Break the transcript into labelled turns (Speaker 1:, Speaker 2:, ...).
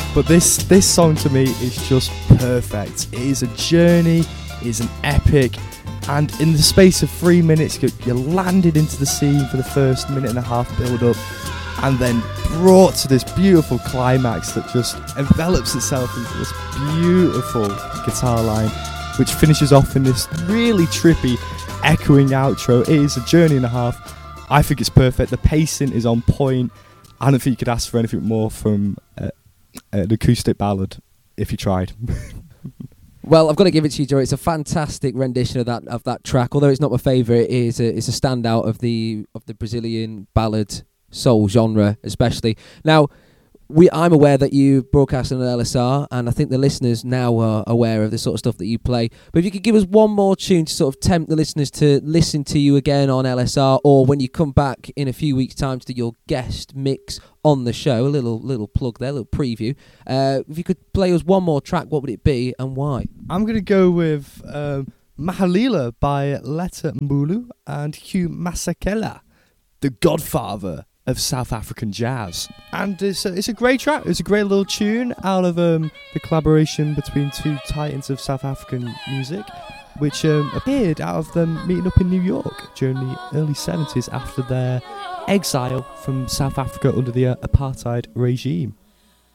Speaker 1: But this song to me is just perfect. It is a journey, it is an epic, and in the space of 3 minutes you're landed into the scene for the first minute and a half build up, and then brought to this beautiful climax that just envelops itself into this beautiful guitar line, which finishes off in this really trippy echoing outro. It is a journey and a half. I think it's perfect. The pacing is on point. I don't think you could ask for anything more from an acoustic ballad if you tried.
Speaker 2: Well, I've got to give it to you, Joe. It's a fantastic rendition of that track. Although it's not my favourite, it's a standout of the Brazilian ballad soul genre, especially. Now, I'm aware that you broadcast on an LSR, and I think the listeners now are aware of the sort of stuff that you play. But if you could give us one more tune to sort of tempt the listeners to listen to you again on LSR, or when you come back in a few weeks' time to do your guest mix on the show, a little plug there, a little preview. If you could play us one more track, what would it be and why?
Speaker 1: I'm going to go with Mahalela by Letta Mbulu and Hugh Masekela, the godfather of South African jazz. And it's a great track. It's a great little tune out of the collaboration between two titans of South African music, which appeared out of them meeting up in New York during the early 70s after their exile from South Africa under the apartheid regime.